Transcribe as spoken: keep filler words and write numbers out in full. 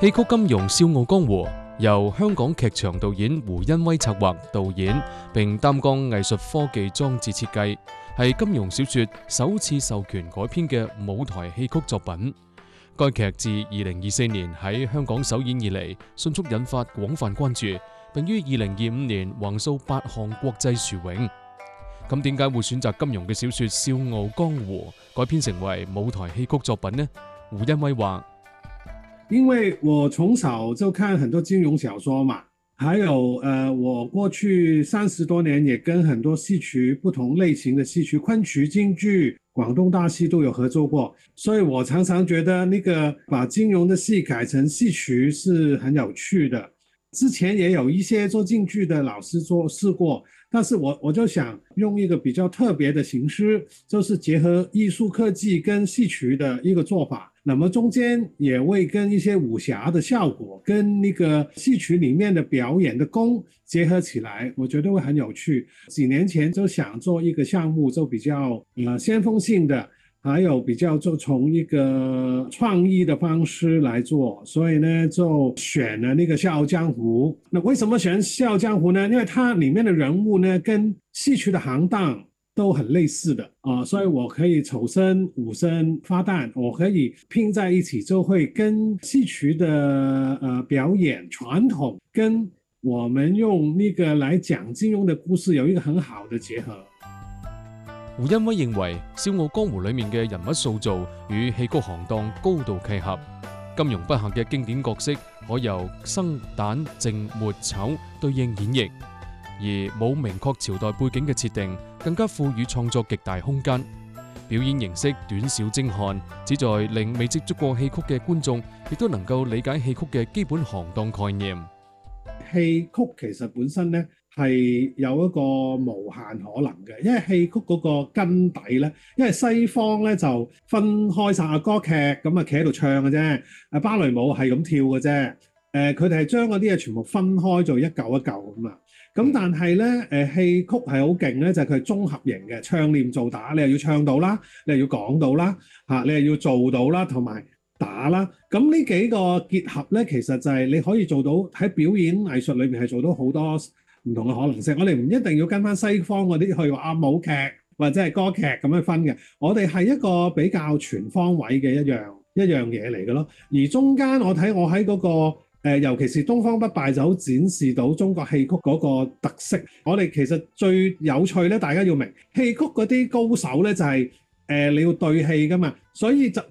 戲曲金庸笑傲江湖由香港劇場導演胡恩威策劃導演，並擔綱藝術科技裝置設計，係金庸小說首次授權改編嘅舞台戲曲作品。該劇自二零二四年喺香港首演以嚟，迅速引發廣泛關注，並於二零二五年橫掃八項國際殊榮。咁點解會選擇金庸嘅小說《笑傲江湖》改編成為舞台戲曲作品呢？胡恩威話： 因為我從小就看很多金庸小說嘛，還有呃，我過去三十多年也跟很多戲曲不同類型的戲曲，昆曲、京劇、廣東大戲都有合作過，所以我常常覺得那個把金庸的戲改成戲曲是很有趣的。之前也有一些做京劇的老師做試過，但是我我就想用一個比較特別的形式，就是結合藝術科技跟戲曲的一個做法，那麼中間也會跟一些武俠的效果跟那個戲曲裏面的表演的功結合起來，我覺得會很有趣。幾年前就想做一個項目，就比較呃先鋒性的，還有比較就從一個創意的方式來做，所以呢就選了那個《笑傲江湖》。那為什麼選《笑傲江湖》呢？因為它裏面的人物呢跟戲曲的行當都很類似的啊、呃，所以我可以丑生、武生、花旦，我可以拼在一起，就會跟戲曲的呃表演傳統跟我們用那個來講金庸的故事有一個很好的結合。 胡恩威認為，《笑傲江湖》裏面嘅人物塑造與戲曲行當高度契合，金庸筆下嘅經典角色可由生、旦、淨、末、丑對應演繹，而冇明確朝代背景嘅設定，更加賦予創作極大空間。表演形式短小精悍，旨在令未接觸過戲曲嘅觀眾亦都能夠理解戲曲嘅基本行當概念。 戲曲其實本身呢係有一個無限可能嘅，因為戲曲嗰個根底呢，因為西方呢就分開晒歌劇咁啊，企喺度唱嘅啫，誒芭蕾舞係咁跳嘅啫，誒佢哋係將嗰啲嘢全部分開做一嚿一嚿咁啊。咁但係呢，誒戲曲係好勁呢，就係佢係綜合型嘅，唱念做打，你又要唱到啦，你又要講到啦，嚇你又要做到啦，同埋打啦，咁呢幾個結合呢，其實就係你可以做到喺表演藝術裏面係做到好多唔同嘅可能性。我哋唔一定要跟翻西方嗰啲去話啊舞劇或者係歌劇咁樣分嘅，我哋係一個比較全方位嘅一樣一樣嘢嚟嘅咯。而中間我睇我喺嗰個誒，尤其是東方不敗就好展示到中國戲曲嗰個特色。我哋其實最有趣呢，大家要明戲曲嗰啲高手呢，就係誒你要對戲㗎嘛，所以就